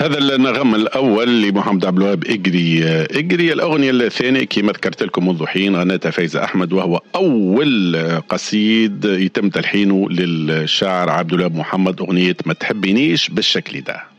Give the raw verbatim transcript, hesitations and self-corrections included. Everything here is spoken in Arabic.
هذا النغم الأول لمحمد عبد الوهاب اجري اجري. الأغنية الثانية كما ذكرت لكم منذ حين غنتها فايزة أحمد، وهو أول قصيد يتم تلحينه للشاعر عبد الوهاب محمد، أغنية ما تحبينيش بالشكل ده.